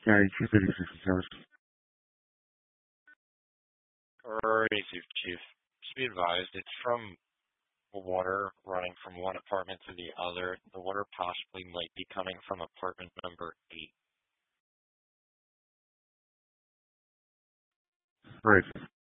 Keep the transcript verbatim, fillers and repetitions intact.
County two thirty-six service. Alrighty, Chief. Chief. Just be advised, it's from water running from one apartment to the other. The water possibly might be coming from apartment number eight. Right.